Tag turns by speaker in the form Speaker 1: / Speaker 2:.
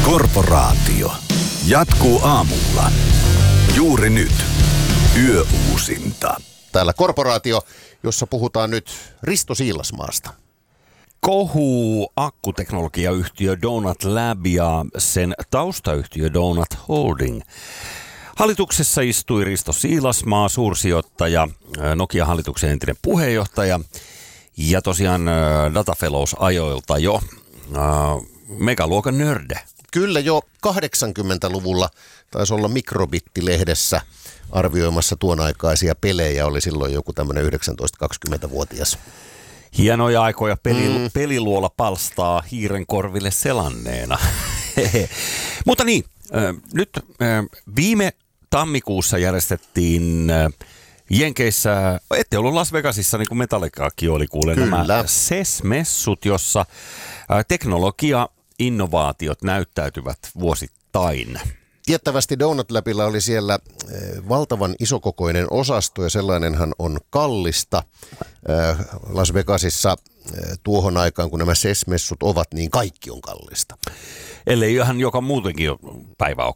Speaker 1: Korporaatio jatkuu aamulla. Juuri nyt. Yöuusinta.
Speaker 2: Täällä Korporaatio, jossa puhutaan nyt Risto Siilasmaasta.
Speaker 3: Kohuu akkuteknologiayhtiö Donut Lab ja sen taustayhtiö Donut Holding. Hallituksessa istui Risto Siilasmaa, suursijoittaja, Nokia-hallituksen entinen puheenjohtaja ja tosiaan Data Fellows ajoilta jo megaluokan nörde.
Speaker 2: Kyllä jo 80-luvulla taisi olla Mikrobit-lehdessä arvioimassa tuon aikaisia pelejä. Oli silloin joku tämmöinen 19-20-vuotias.
Speaker 3: Hienoja aikoja peliluola palstaa hiiren korville selanneena. Mutta niin, nyt viime tammikuussa järjestettiin Jenkeissä, ette ollut Las Vegasissa niin kuin Metallicakin oli kuulen nämä CES-messut, jossa teknologia-innovaatiot näyttäytyvät vuosittain.
Speaker 2: Tiettävästi Donut Labilla oli siellä valtavan isokokoinen osasto ja sellainenhan on kallista. Las Vegasissa tuohon aikaan, kun nämä CES-messut ovat, niin kaikki on kallista.
Speaker 3: Ellei ihan joka muutenkin päivä ole